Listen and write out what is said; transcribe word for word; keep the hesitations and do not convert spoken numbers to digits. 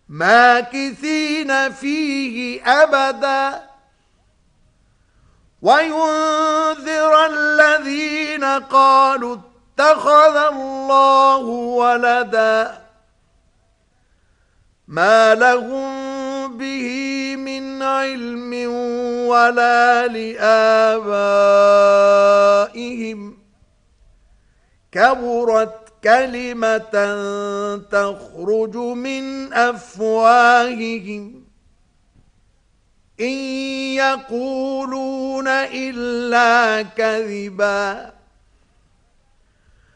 ماكثين فيه أبدا وينذر الذين قالوا اتخذ الله ولدا ما لهم به من علم ولا لآبائهم كبرت كلمة تخرج من أفواههم إن يقولون إلا كذبا